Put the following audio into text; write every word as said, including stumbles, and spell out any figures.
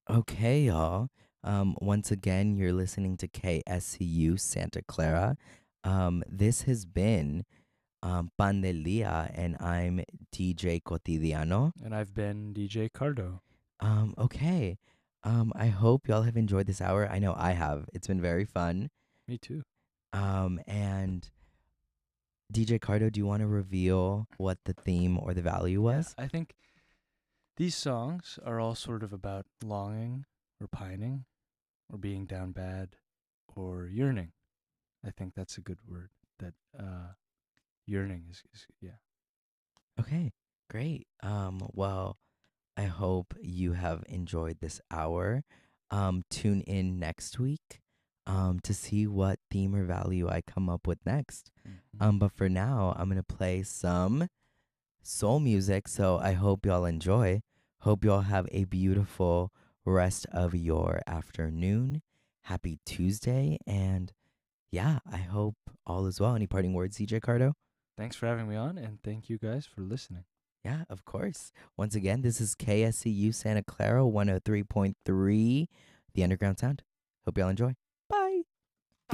Okay, y'all. Um, once again, you're listening to K S C U Santa Clara. Um, this has been um, Pandelia, and I'm D J Cotidiano. And I've been D J Cardo. Um, okay. Um, I hope y'all have enjoyed this hour. I know I have. It's been very fun. Me too. Um, and D J Cardo, do you want to reveal what the theme or the value Yeah, was? I think these songs are all sort of about longing or pining or being down bad or yearning. I think that's a good word. That uh, yearning is, is, yeah. Okay, great. Um, well, I hope you have enjoyed this hour. Um, tune in next week um, to see what theme or value I come up with next. Mm-hmm. Um, but for now, I'm going to play some soul music. So I hope y'all enjoy. Hope y'all have a beautiful rest of your afternoon. Happy Tuesday. And yeah, I hope all is well. Any parting words, D J Cardo? Thanks for having me on, and thank you guys for listening. Yeah, of course. Once again, this is K S C U Santa Clara one oh three point three, the Underground Sound. Hope y'all enjoy.